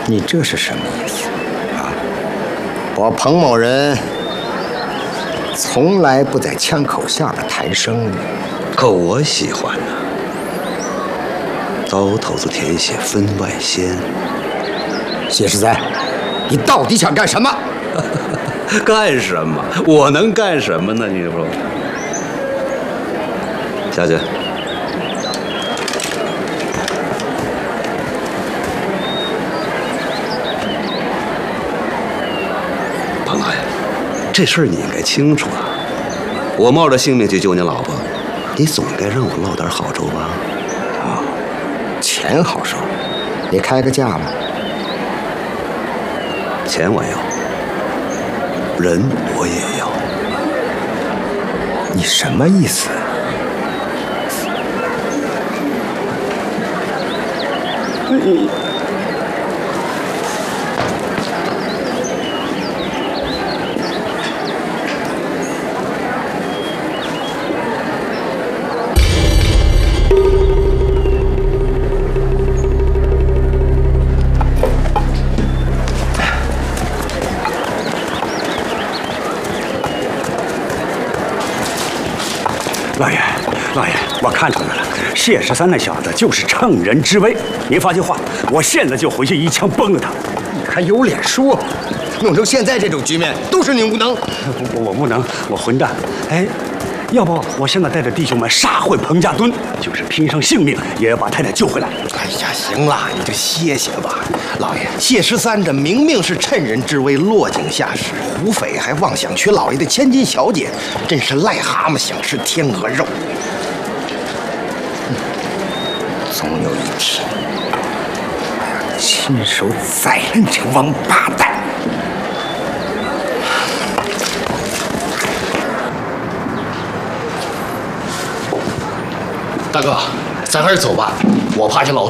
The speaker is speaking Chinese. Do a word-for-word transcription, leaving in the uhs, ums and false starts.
你这是什么意思啊？我彭某人从来不在枪口下边谈生意， 可我喜欢呢。刀头子舔血分外鲜。 谢十三，你到底想干什么？ 干什么？我能干什么呢？你说。下去。彭老爷，这事儿你应该清楚啊。我冒着性命去救你老婆，你总该让我落点好处吧？ 啊，钱好收，你开个价吧。 钱我要，人我也要。 你什么意思？ 你。 老爷，老爷，我看出来了，谢十三那小子就是趁人之危。您放心话，我现在就回去一枪崩了他。 你还有脸说？弄成现在这种局面，都是你无能。 我我无能，我混蛋。哎，要不我现在带着弟兄们杀回彭家墩，就是拼上性命也要把太太救回来。 哎呀，行了，你就歇歇吧。老爷，谢十三这明明是趁人之危落井下石，胡匪还妄想娶老爷的千金小姐，真是癞蛤蟆想吃天鹅肉。 总有一天，我要亲手宰了你这个王八蛋！ 大哥，咱还是走吧，我怕这老